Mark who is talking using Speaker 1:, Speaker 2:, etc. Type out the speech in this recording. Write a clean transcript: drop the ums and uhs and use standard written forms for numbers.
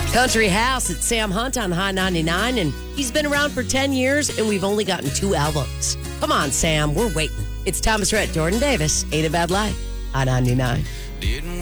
Speaker 1: Country House at Sam Hunt on High 99, and he's been around for 10 years, and we've only gotten 2 albums. Come on, Sam, we're waiting. It's Thomas Rhett, Jordan Davis, Ain't a Bad Life, High 99.